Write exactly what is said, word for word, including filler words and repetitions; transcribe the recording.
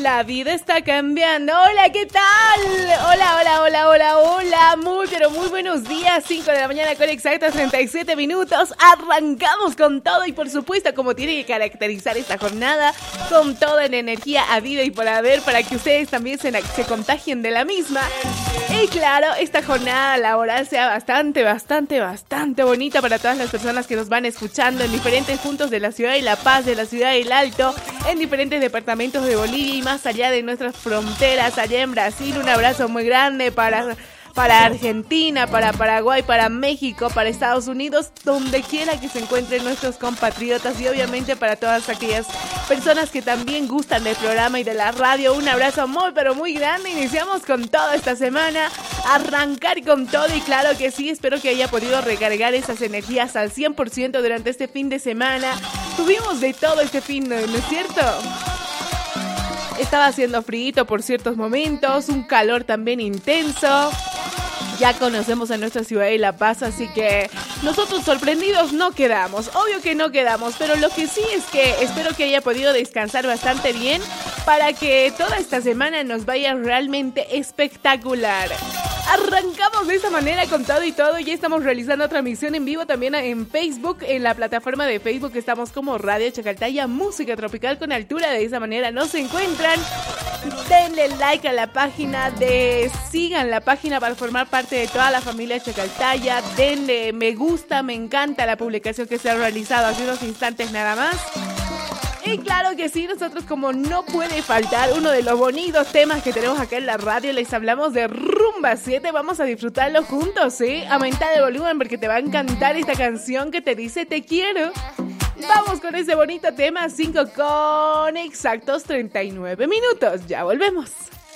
La vida está cambiando. Hola, ¿qué tal? Hola, hola, hola, hola, hola. Muy, pero muy buenos días. cinco de la mañana con exactos treinta y siete minutos. Arrancamos con todo y por supuesto como tiene que caracterizar esta jornada, con toda la energía a vida y por haber para que ustedes también se, se contagien de la misma. Y claro, esta jornada laboral sea bastante, bastante, bastante bonita para todas las personas que nos van escuchando en diferentes puntos de la ciudad de La Paz, de la ciudad del Alto, en diferentes departamentos de Bolivia y más allá de nuestras fronteras, allá en Brasil. Un abrazo muy grande para... para Argentina, para Paraguay, para México, para Estados Unidos, donde quiera que se encuentren nuestros compatriotas y obviamente para todas aquellas personas que también gustan del programa y de la radio. Un abrazo muy pero muy grande. Iniciamos con toda esta semana, arrancar con todo y claro que sí, espero que haya podido recargar esas energías al cien por ciento durante este fin de semana. Tuvimos de todo este fin, ¿no es cierto? Estaba haciendo frío por ciertos momentos, un calor también intenso. Ya conocemos a nuestra ciudad de La Paz, así que nosotros sorprendidos no quedamos. Obvio que no quedamos, pero lo que sí es que espero que haya podido descansar bastante bien para que toda esta semana nos vaya realmente espectacular. Arrancamos de esta manera con todo y todo. Ya estamos realizando transmisión en vivo también en Facebook. En la plataforma de Facebook estamos como Radio Chacaltaya, música tropical con altura. De esa manera nos encuentran. Denle like a la página, de sigan la página para formar parte de toda la familia Chacaltaya. Denle me gusta, me encanta la publicación que se ha realizado hace unos instantes nada más. Y claro que sí, nosotros como no puede faltar uno de los bonitos temas que tenemos acá en la radio, les hablamos de Rumba siete, vamos a disfrutarlo juntos, ¿sí? Aumenta el volumen porque te va a encantar esta canción que te dice te quiero. Vamos con ese bonito tema, cinco con exactos treinta y nueve minutos, ya volvemos.